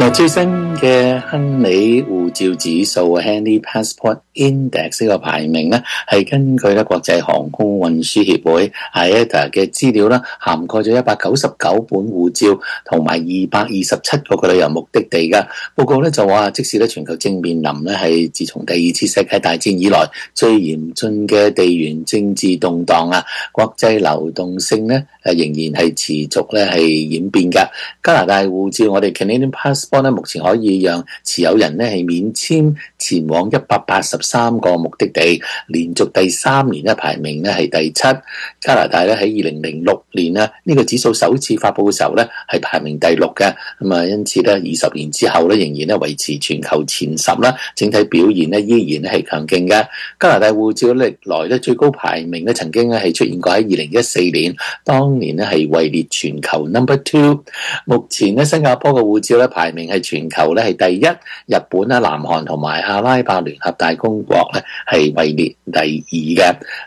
最新嘅亨利護照指數 Henley Passport Index 呢個排名咧，係根據咧國際航空運輸協會 IATA 嘅資料啦，涵蓋咗199本護照同埋227個嘅旅遊目的地噶。報告咧就話，即使咧全球正面臨咧係自從第二次世界大戰以來最嚴峻嘅地緣政治動盪啊，國際流動性咧仍然係持續咧係演變噶。加拿大護照我哋 Canadian Passport 咧，目前可以讓持有人咧係免簽前往183個目的地，連續第3年咧排名咧係第7。加拿大咧喺2006年咧呢個指數首次發佈嘅時候咧係排名第6嘅，咁啊因此咧20年之後咧仍然咧維持全球前10啦，整體表現咧依然係強勁嘅。加拿大護照歷來咧最高排名咧曾經咧係出現過喺2014年，當年咧係位列全球 No.2。目前咧新加坡嘅護照咧排名係全球咧係第1，日本啦、南韓同埋阿拉伯聯合大公國咧係位列第2嘅。